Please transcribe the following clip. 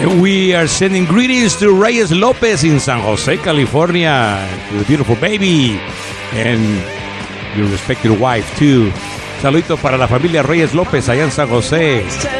And we are sending greetings to Reyes Lopez in San Jose, California, to the beautiful baby and your respected wife too. Saludito para la familia Reyes López allá en San José.